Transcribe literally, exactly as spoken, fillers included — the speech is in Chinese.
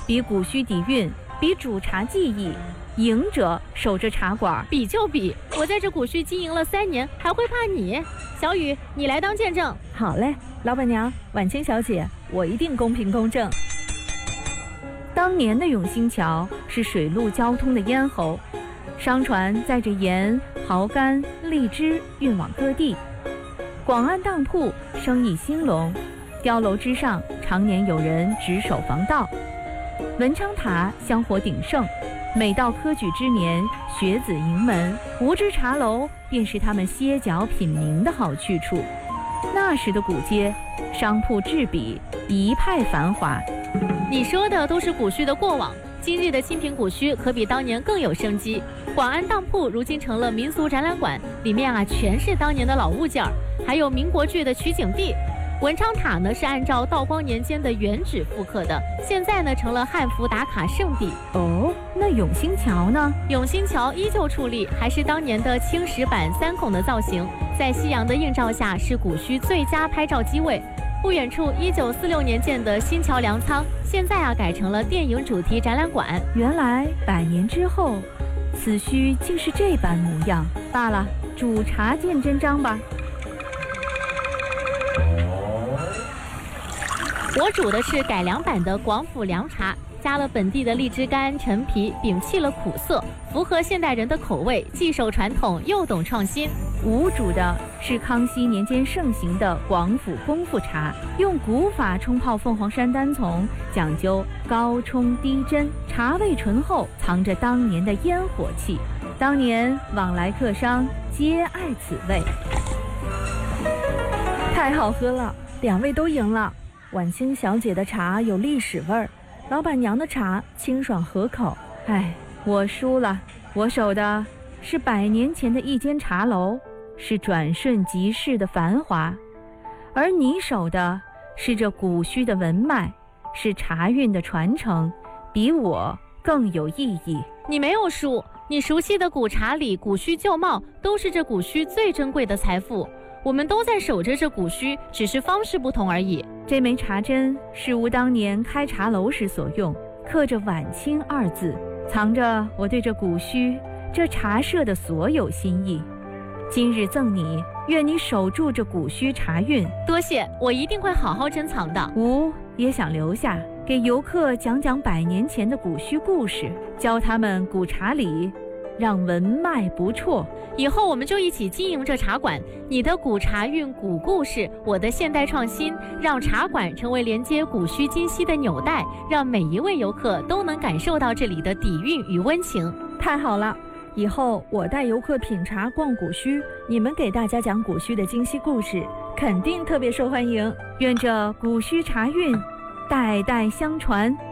比古虚底蕴，比煮茶技艺。赢者守着茶馆， 比就比！我在这古虚经营了三年，还会怕你？小雨，你来当见证。 好嘞，老板娘，婉清小姐，我一定公平公正。当年的永兴桥是水陆交通的咽喉，商船载着盐、蚝干、荔枝运往各地。广安当铺生意兴隆，碉楼之上常年有人值守防盗。文昌塔香火鼎盛，每到科举之年，学子迎门，无知茶楼便是他们歇脚品茗的好去处。那时的古街，商铺栉比，一派繁华。 你说的都是古虚的过往，今日的清平古虚可比当年更有生机。广安当铺如今成了民俗展览馆，里面啊全是当年的老物件儿，还有民国剧的取景地。文昌塔呢是按照道光年间的原址复刻的，现在呢成了汉服打卡圣地。 哦，那永兴桥呢？ 永兴桥依旧矗立，还是当年的青石板三孔的造型，在夕阳的映照下是古虚最佳拍照机位。不远处一九四六年建的新桥粮仓，现在啊改成了电影主题展览馆。 原来百年之后，此虚竟是这般模样。罢了，煮茶见真章吧。 我煮的是改良版的广府凉茶，加了本地的荔枝干、陈皮，摒弃了苦涩，符合现代人的口味，既守传统又懂创新。 吴煮的是康熙年间盛行的广府功夫茶，用古法冲泡凤凰山单丛，讲究高冲低斟，茶味醇厚，藏着当年的烟火气。当年往来客商皆爱此味。太好喝了，两位都赢了。婉清小姐的茶有历史味儿，老板娘的茶清爽合口。唉，我输了。我守的是百年前的一间茶楼，是转瞬即逝的繁华，而你守的是这古虚的文脉，是茶韵的传承，比我更有意义。 你没有输，你熟悉的古茶里古虚旧貌，都是这古虚最珍贵的财富。我们都在守着这古虚，只是方式不同而已。 这枚茶针是吾当年开茶楼时所用，刻着婉清二字，藏着我对这古虚这茶社的所有心意。今日赠你，愿你守住这古虚茶韵。 多谢，我一定会好好珍藏的。 吾也想留下，给游客讲讲百年前的古虚故事，教他们古茶理，让文脉不辍。 以后我们就一起经营这茶馆，你的古茶韵、古故事，我的现代创新，让茶馆成为连接古虚今昔的纽带，让每一位游客都能感受到这里的底蕴与温情。 太好了，以后我带游客品茶逛古虚，你们给大家讲古虚的今昔故事，肯定特别受欢迎。愿这古虚茶韵代代相传。